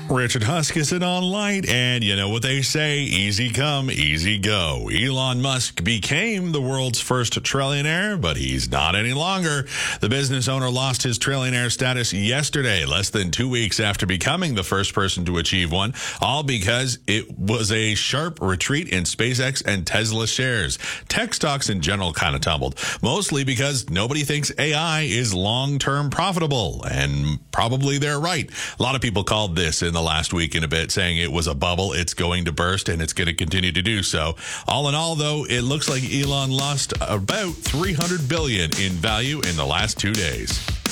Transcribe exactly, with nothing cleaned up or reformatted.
Richard Huskisson on Light, and you know what they say, easy come, easy go. Elon Musk became the world's first trillionaire, but he's not any longer. The business owner lost his trillionaire status yesterday, less than two weeks after becoming the first person to achieve one, all because it was a sharp retreat in SpaceX and Tesla shares. Tech stocks in general kind of tumbled, mostly because nobody thinks A I is long-term profitable, and probably they're right. A lot of people called this in the last week and a bit, saying it was a bubble, it's going to burst, and it's going to continue to do so. All in all, though, it looks like Elon lost about three hundred billion dollars in value in the last two days.